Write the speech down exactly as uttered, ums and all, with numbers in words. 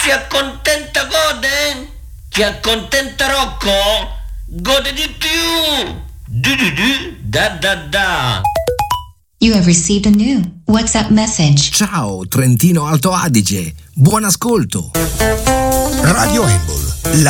Si accontenta gode? Si accontenta Rocco? Gode di più! Du du du, da da da! You have received a new WhatsApp message. Ciao Trentino Alto Adige, buon ascolto. Radio Embol.